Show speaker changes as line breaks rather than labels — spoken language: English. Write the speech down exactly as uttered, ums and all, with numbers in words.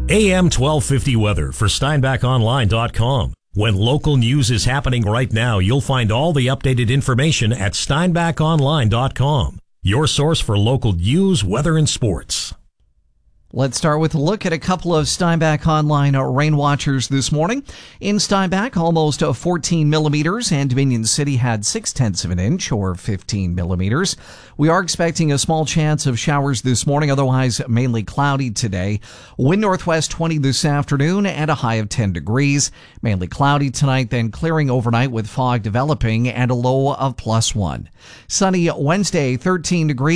A M twelve fifty weather for Steinbach Online dot com. When local news is happening right now, you'll find all the updated information at Steinbach Online dot com. Your source for local news, weather, and sports.
Let's start with a look at a couple of Steinbach Online rain watchers this morning. In Steinbach, almost fourteen millimeters, and Dominion City had six tenths of an inch, or fifteen millimeters. We are expecting a small chance of showers this morning, otherwise mainly cloudy today. Wind northwest twenty this afternoon and a high of ten degrees. Mainly cloudy tonight, then clearing overnight with fog developing and a low of plus one. Sunny Wednesday, thirteen degrees.